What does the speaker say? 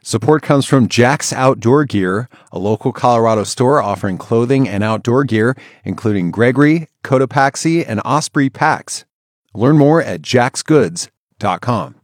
Support comes from Jack's Outdoor Gear, a local Colorado store offering clothing and outdoor gear, including Gregory, Cotopaxi, and Osprey packs. Learn more at jacksgoods.com.